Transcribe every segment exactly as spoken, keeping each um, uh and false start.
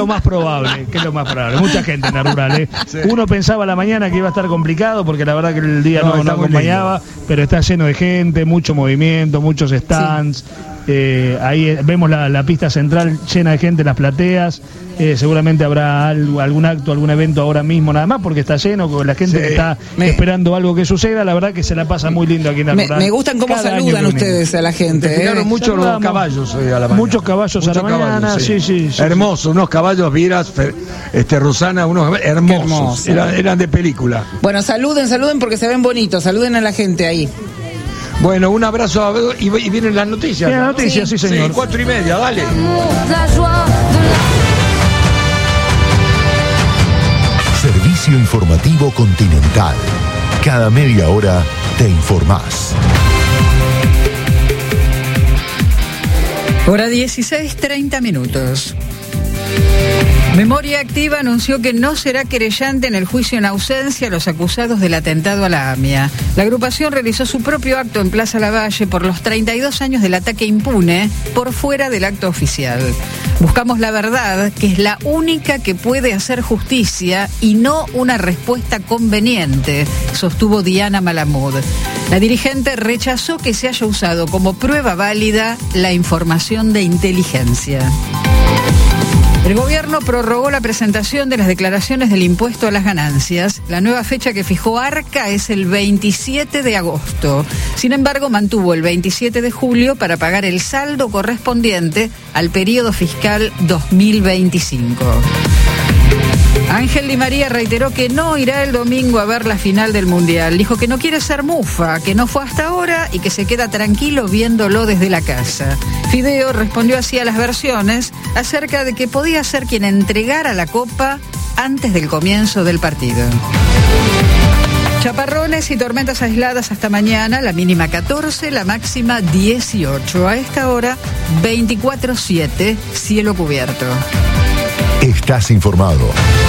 lo más probable, que es lo más probable. Mucha gente en la rural, ¿eh? Sí. Uno pensaba a la mañana que iba a estar complicado porque la verdad que el día No, no, está no muy acompañaba, pero está lleno de gente, mucho movimiento, muchos stands. Sí. Eh, ahí eh, vemos la, la pista central llena de gente, las plateas. Eh, seguramente habrá algo, algún acto, algún evento ahora mismo nada más porque está lleno con la gente Sí. que está Me... esperando algo que suceda. La verdad que se la pasa muy lindo aquí en la Me, rural. me gustan cómo Cada saludan ustedes a la gente. Desfilaron ¿eh? mucho los Saludamos. caballos hoy a la mañana. Muchos caballos a la Muchos mañana, caballos, sí, sí, sí. Hermosos, unos caballos, vieras, este, Rosana, unos hermosos. hermoso. Eran, eran de película. Bueno, saluden, saluden porque se ven bonitos. Saluden a la gente ahí. Bueno, un abrazo a, y, y vienen las noticias. Vienen ¿no? las noticias, sí, señor. Sí, cuatro y media, dale. Servicio informativo Continental. Cada media hora te informás. Hora dieciséis, treinta minutos. Memoria Activa anunció que no será querellante en el juicio en ausencia a los acusados del atentado a la AMIA. La agrupación realizó su propio acto en Plaza Lavalle por los treinta y dos años del ataque impune por fuera del acto oficial. Buscamos la verdad, que es la única que puede hacer justicia y no una respuesta conveniente, sostuvo Diana Malamud. La dirigente rechazó que se haya usado como prueba válida la información de inteligencia. El gobierno prorrogó la presentación de las declaraciones del impuesto a las ganancias. La nueva fecha que fijó Arca es el veintisiete de agosto. Sin embargo, mantuvo el veintisiete de julio para pagar el saldo correspondiente al periodo fiscal dos mil veinticinco. Ángel Di María reiteró que no irá el domingo a ver la final del Mundial. Dijo que no quiere ser mufa, que no fue hasta ahora y que se queda tranquilo viéndolo desde la casa. Fideo respondió así a las versiones acerca de que podía ser quien entregara la copa antes del comienzo del partido. Chaparrones y tormentas aisladas hasta mañana, la mínima catorce, la máxima dieciocho. A esta hora, veinticuatro siete, cielo cubierto. Estás informado.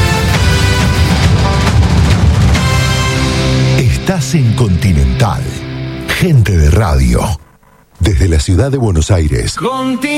Estás en Continental. Gente de radio. Desde la ciudad de Buenos Aires.